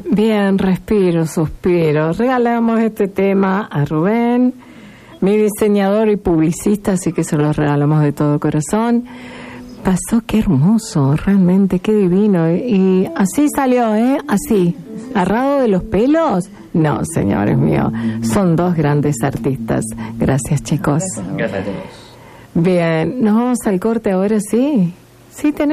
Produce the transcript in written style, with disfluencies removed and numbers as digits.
Bien, respiro, suspiro. Regalamos este tema a Rubén, mi diseñador y publicista, así que se lo regalamos de todo corazón. Pasó, qué hermoso, realmente, qué divino. Y así salió, así, agarrado de los pelos. No, señores míos, son dos grandes artistas. Gracias, chicos. Gracias a todos. Bien, nos vamos al corte ahora, sí. Sí, tenemos.